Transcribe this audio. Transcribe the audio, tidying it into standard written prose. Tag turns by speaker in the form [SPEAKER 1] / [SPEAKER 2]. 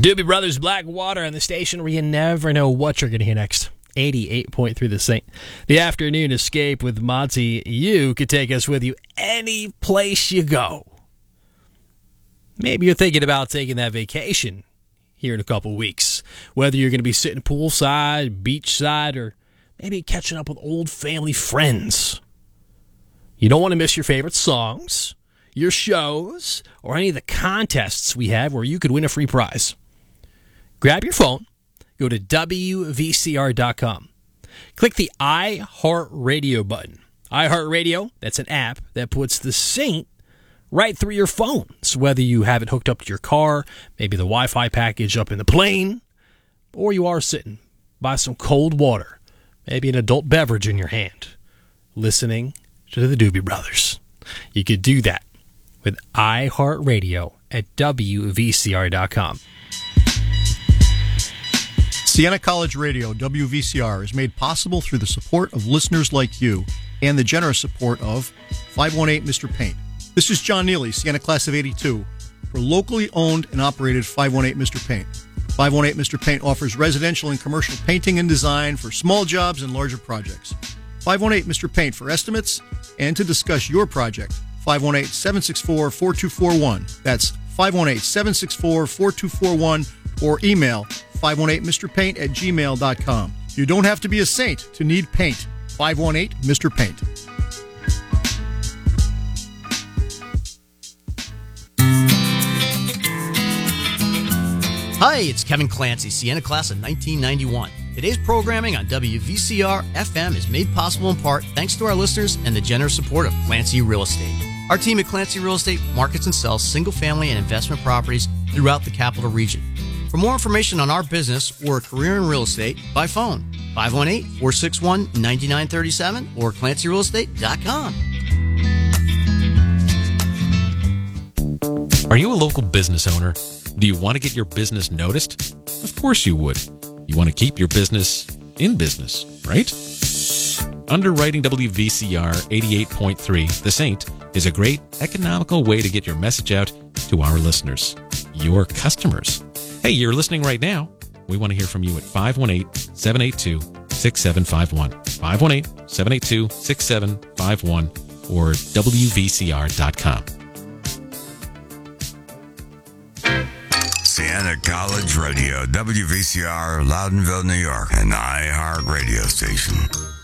[SPEAKER 1] Doobie Brothers, Blackwater on the station where you never know what you're going to hear next. 88.3 The Saint. The afternoon escape with Monty. You could take us with you any place you go. Maybe you're thinking about taking that vacation here in a couple weeks. Whether you're going to be sitting poolside, beachside, or maybe catching up with old family friends. You don't want to miss your favorite songs, your shows, or any of the contests we have where you could win a free prize. Grab your phone, go to WVCR.com. Click the iHeartRadio button. iHeartRadio, that's an app that puts the Saint right through your phone. So whether you have it hooked up to your car, maybe the Wi-Fi package up in the plane, or you are sitting by some cold water, maybe an adult beverage in your hand, listening to the Doobie Brothers. You could do that with iHeartRadio at WVCR.com.
[SPEAKER 2] Siena College Radio, WVCR, is made possible through the support of listeners like you and the generous support of 518 Mr. Paint. This is John Neely, Siena Class of 82, for locally owned and operated 518 Mr. Paint. 518 Mr. Paint offers residential and commercial painting and design for small jobs and larger projects. 518 Mr. Paint for estimates and to discuss your project. 518-764-4241. That's 518-764-4241 or email 518mrpaint@gmail.com. You don't have to be a saint to need paint. 518 Mr. Paint.
[SPEAKER 3] Hi, it's Kevin Clancy, Siena Class of 1991. Today's programming on WVCR FM is made possible in part thanks to our listeners and the generous support of Clancy Real Estate. Our team at Clancy Real Estate markets and sells single-family and investment properties throughout the capital region. For more information on our business or a career in real estate, by phone, 518-461-9937 or clancyrealestate.com.
[SPEAKER 4] Are you a local business owner? Do you want to get your business noticed? Of course you would. You want to keep your business in business, right? Underwriting WVCR 88.3, The Saint, is a great economical way to get your message out to our listeners, your customers. Hey, you're listening right now. We want to hear from you at 518-782-6751. 518-782-6751 or WVCR.com.
[SPEAKER 5] Siena College Radio, WVCR, Loudonville, New York, an iHeart radio station.